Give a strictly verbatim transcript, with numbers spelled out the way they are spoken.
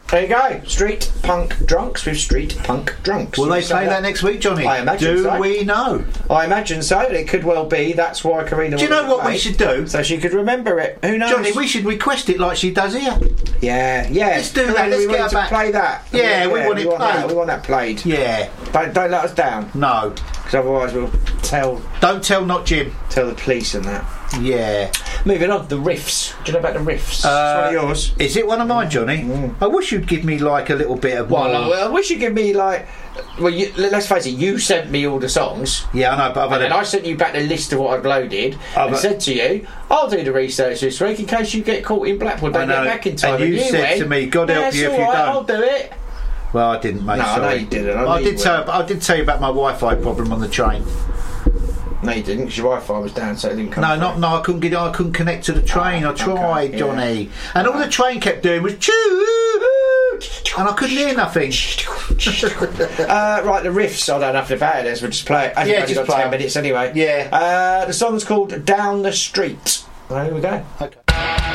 There you go. Street Punk Drunks with Street Punk Drunks. Will they play that? that next week, Johnny? I imagine Do so. we know? I imagine so. It could well be. That's why Karina. Do you know what we should do? So she could remember it. Who knows? Johnny, we should request it like she does here. Yeah, yeah. Let's do Karina, that. Let's we get want her to back. play that. Yeah, yeah we want we it want played. That. We want that played. Yeah. Don't, don't let us down. No. Because otherwise we'll tell. Don't tell, not Jim. Tell the police and that. Yeah. Moving on, the riffs. Do you know about the riffs? Uh, it's one of yours. Is it one of mine, Johnny? Mm. I wish you'd give me like a little bit of. Well, more... I, I wish you'd give me like. Well, you, let's face it. You sent me all the songs. Yeah, I know, but I've had and a... I sent you back the list of what I'd loaded I've and a... said to you, "I'll do the research this week in case you get caught in Blackpool. Don't get back in time." And you, and you said went, to me, "God help yeah, you if all you right, don't." I'll do it. Well, I didn't, mate. No, sorry. I know you didn't. I, I did you tell. I did tell you about my Wi-Fi problem on the train. No, you didn't, because your Wi-Fi was down, so it didn't come. No, through. not no. I couldn't get. I couldn't connect to the train. Oh, I tried, okay, Johnny, yeah. and all the train kept doing was choo, and I couldn't hear nothing. uh, right, the riffs. I don't know nothing about it. We'll just play it. I've Yeah, only just got play ten it. minutes anyway. Yeah. Uh, the song's called "Down the Street." There we go. Okay.